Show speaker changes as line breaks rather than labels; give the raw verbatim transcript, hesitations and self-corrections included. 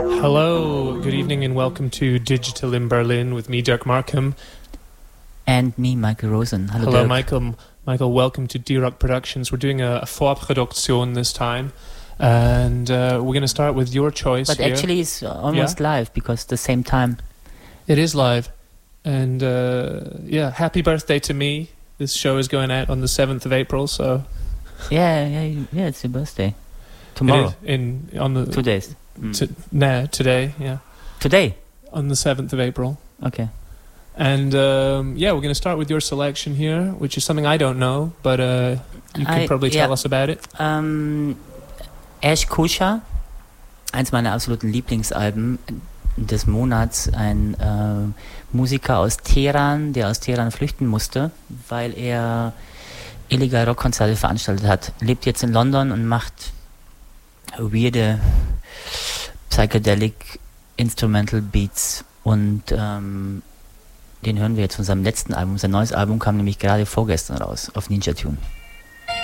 Hello, good evening and welcome to Digital in Berlin with me, Dirk Markham.
And me, Michael Rosen. Hello,
Hello,
Dirk.
Michael. Michael, welcome to D-Rock Productions. We're doing a, a Vorproduktion this time, and uh, we're going to start with your choice.
But
here.
actually it's almost yeah? live, because the same time.
It is live. And uh, yeah, happy birthday to me. This show is going out on the seventh of April, so...
Yeah, yeah, yeah, it's your birthday. Tomorrow.
In, on the
Two days. Mm.
T- nah, today, yeah.
Today?
On the seventh of April.
Okay.
And um, yeah, we're going to start with your selection here, which is something I don't know, but uh, you can
I,
probably tell
yeah.
us about it.
Um, Ash Kusha, eins meiner absoluten Lieblingsalben des Monats, ein äh, Musiker aus Teheran, der aus Teheran flüchten musste, weil er illegal Rockkonzerte veranstaltet hat. Lebt jetzt in London und macht weirde psychedelic Instrumental Beats, und ähm, den hören wir jetzt von seinem letzten Album. Sein neues Album kam nämlich gerade vorgestern raus auf Ninja Tune.